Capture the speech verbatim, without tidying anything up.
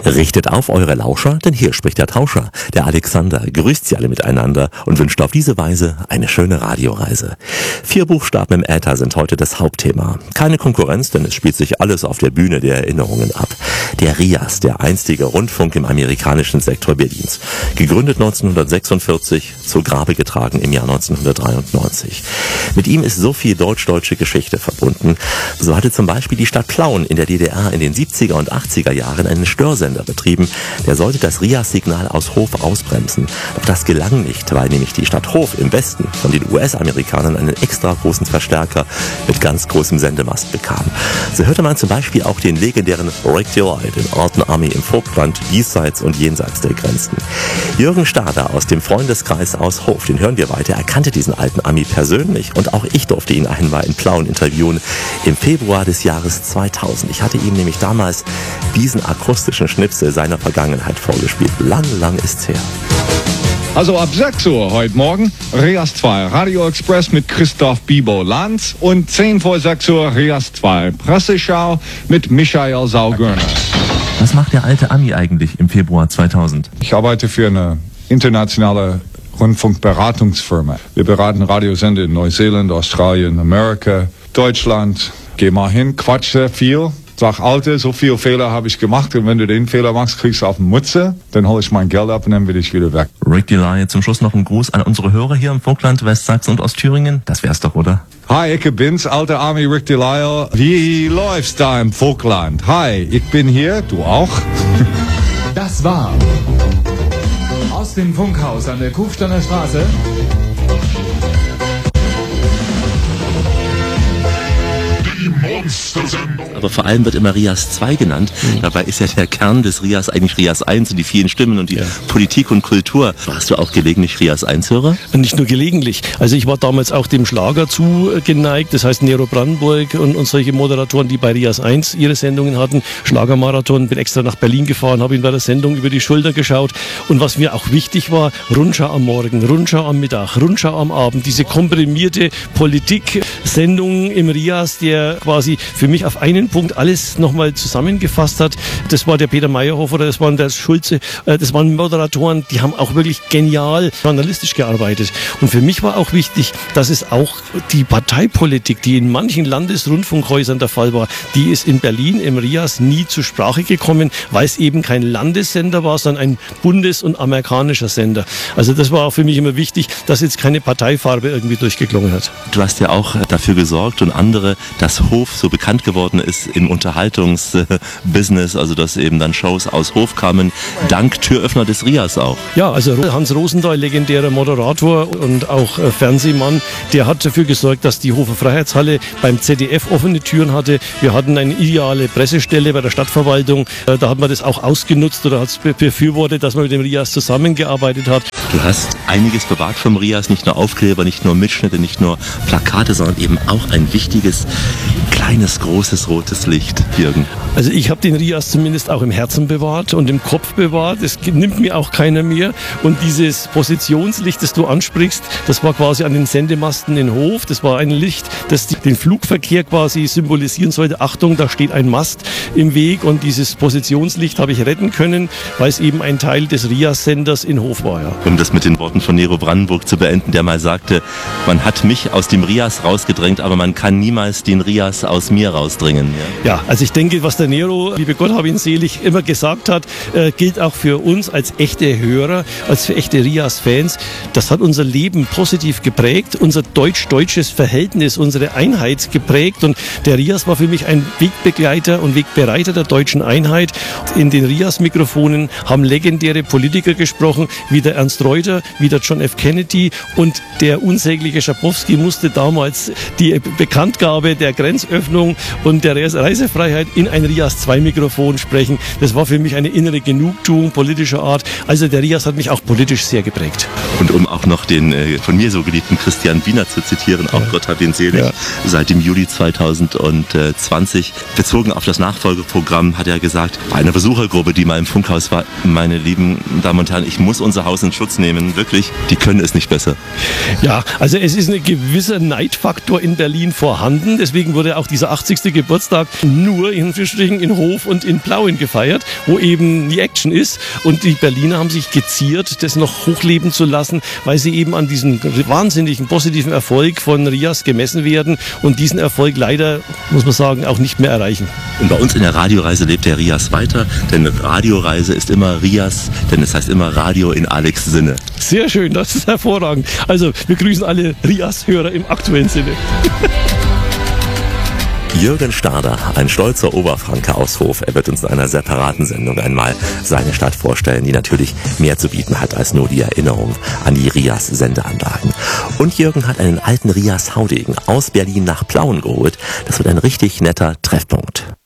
Richtet auf eure Lauscher, denn hier spricht der Tauscher. Der Alexander grüßt sie alle miteinander und wünscht auf diese Weise eine schöne Radioreise. Vier Buchstaben im Äther sind heute das Hauptthema. Keine Konkurrenz, denn es spielt sich alles auf der Bühne der Erinnerungen ab. Der R I A S, der einstige Rundfunk im amerikanischen Sektor Berlins. Gegründet neunzehnhundertsechsundvierzig, zu Grabe getragen im Jahr neunzehnhundertdreiundneunzig. Mit ihm ist so viel deutsch-deutsche Geschichte verbunden. So hatte zum Beispiel die Stadt Plauen in der D D R in den siebziger und achtziger Jahren einen Störsender betrieben. Der sollte das R I A S-Signal aus Hof ausbremsen. Doch das gelang nicht, weil nämlich die Stadt Hof im Westen von den U S-Amerikanern einen extra großen Verstärker mit ganz großem Sendemast bekam. So hörte man zum Beispiel auch den legendären Rick Delight, den alten Army im Vogtland, diesseits und jenseits der Grenzen. Jürgen Stader aus dem Freundeskreis aus Hof, den hören wir weiter. Er kannte diesen alten Army persönlich und auch ich durfte ihn einmal in Plauen interviewen im Februar des Jahres zweitausend. Ich hatte ihm nämlich damals diesen akustischen Schnipsel seiner Vergangenheit vorgespielt. Lang, lang ist's her. Also ab sechs Uhr heute Morgen R I A S zwei Radio Express mit Christoph Bibo-Lanz und zehn vor sechs Uhr R I A S zwei Presseschau mit Michael Saugörner. Was macht der alte Ami eigentlich im Februar zweitausend? Ich arbeite für eine internationale Rundfunkberatungsfirma. Wir beraten Radiosender in Neuseeland, Australien, Amerika, Deutschland. Geh mal hin, quatsch sehr viel. Sag, Alter, so viele Fehler habe ich gemacht und wenn du den Fehler machst, kriegst du auf den Mutze, dann hole ich mein Geld ab und dann bin ich wieder weg. Rick Delight, zum Schluss noch ein Gruß an unsere Hörer hier im Vogtland, Westsachsen und Ostthüringen. Das wär's doch, oder? Hi, ich bin's, alter Army Rick Delight. Wie läuft's da im Vogtland? Hi, ich bin hier, du auch? Das war aus dem Funkhaus an der Kufsteiner Straße. Aber vor allem wird immer R I A S zwei genannt. Mhm. Dabei ist ja der Kern des R I A S eigentlich R I A S eins und die vielen Stimmen und die ja. Politik und Kultur. Warst du auch gelegentlich R I A S eins-Hörer? Nicht nur gelegentlich. Also ich war damals auch dem Schlager zugeneigt. Das heißt Nero Brandenburg und, und solche Moderatoren, die bei R I A S eins ihre Sendungen hatten. Schlagermarathon, bin extra nach Berlin gefahren, habe ihn bei der Sendung über die Schulter geschaut. Und was mir auch wichtig war, Rundschau am Morgen, Rundschau am Mittag, Rundschau am Abend. Diese komprimierte Politik-Sendung im R I A S, der quasi für mich auf einen Punkt alles nochmal zusammengefasst hat. Das war der Peter Meyerhofer, das waren der Schulze, das waren Moderatoren, die haben auch wirklich genial journalistisch gearbeitet. Und für mich war auch wichtig, dass es auch die Parteipolitik, die in manchen Landesrundfunkhäusern der Fall war, die ist in Berlin im R I A S nie zur Sprache gekommen, weil es eben kein Landessender war, sondern ein bundes- und amerikanischer Sender. Also das war auch für mich immer wichtig, dass jetzt keine Parteifarbe irgendwie durchgeklungen hat. Du hast ja auch dafür gesorgt und andere, dass Hof so bekannt geworden ist im Unterhaltungsbusiness, also dass eben dann Shows aus Hof kamen, dank Türöffner des R I A S auch. Ja, also Hans Rosenthal, legendärer Moderator und auch äh, Fernsehmann, der hat dafür gesorgt, dass die Hofer Freiheitshalle beim Z D F offene Türen hatte. Wir hatten eine ideale Pressestelle bei der Stadtverwaltung. Äh, da hat man das auch ausgenutzt oder hat es befürwortet, dass man mit dem R I A S zusammengearbeitet hat. Du hast einiges bewahrt vom R I A S, nicht nur Aufkleber, nicht nur Mitschnitte, nicht nur Plakate, sondern eben auch ein wichtiges, kleines, großes rotes Licht, Jürgen. Also ich habe den R I A S zumindest auch im Herzen bewahrt und im Kopf bewahrt. Das nimmt mir auch keiner mehr. Und dieses Positionslicht, das du ansprichst, das war quasi an den Sendemasten in Hof. Das war ein Licht, das den Flugverkehr quasi symbolisieren sollte. Achtung, da steht ein Mast im Weg. Und dieses Positionslicht habe ich retten können, weil es eben ein Teil des R I A S-Senders in Hof war. Ja. Um das mit den Worten von Nero Brandenburg zu beenden, der mal sagte, man hat mich aus dem R I A S rausgedrängt, aber man kann niemals den R I A S aus mir rausdringen. Ja, ja, also ich denke, was der Nero, liebe Gott hab ihn selig, immer gesagt hat, äh, gilt auch für uns als echte Hörer, als für echte R I A S-Fans. Das hat unser Leben positiv geprägt, unser deutsch-deutsches Verhältnis, unsere Einheit geprägt. Und der R I A S war für mich ein Wegbegleiter und Wegbereiter der deutschen Einheit. In den R I A S-Mikrofonen haben legendäre Politiker gesprochen, wie der Ernst Reuter, wie der John F. Kennedy, und der unsägliche Schabowski musste damals die Bekanntgabe der Grenzöffnung und der Reisefreiheit in ein R I A S zwei Mikrofon sprechen. Das war für mich eine innere Genugtuung politischer Art. Also der R I A S hat mich auch politisch sehr geprägt. Und um auch noch den äh, von mir so geliebten Christian Wiener zu zitieren, auch ja. Gott hab ihn selig, ja. Seit dem Juli zweitausendzwanzig, bezogen auf das Nachfolgeprogramm, hat er gesagt, bei einer Besuchergruppe, die mal im Funkhaus war, meine lieben Damen und Herren, ich muss unser Haus in Schutz nehmen, wirklich, die können es nicht besser. Ja, also es ist ein gewisser Neidfaktor in Berlin vorhanden, deswegen wurde auch die dieser achtzigste Geburtstag nur in Anführungsstrichen in Hof und in Plauen gefeiert, wo eben die Action ist. Und die Berliner haben sich geziert, das noch hochleben zu lassen, weil sie eben an diesem wahnsinnigen positiven Erfolg von Rias gemessen werden und diesen Erfolg leider, muss man sagen, auch nicht mehr erreichen. Und bei uns in der Radioreise lebt der Rias weiter, denn Radioreise ist immer Rias, denn es heißt immer Radio in Alex' Sinne. Sehr schön, das ist hervorragend. Also wir grüßen alle Rias-Hörer im aktuellen Sinne. Jürgen Stader, ein stolzer Oberfranke aus Hof. Er wird uns in einer separaten Sendung einmal seine Stadt vorstellen, die natürlich mehr zu bieten hat als nur die Erinnerung an die Rias-Sendeanlagen. Und Jürgen hat einen alten Rias-Haudegen aus Berlin nach Plauen geholt. Das wird ein richtig netter Treffpunkt.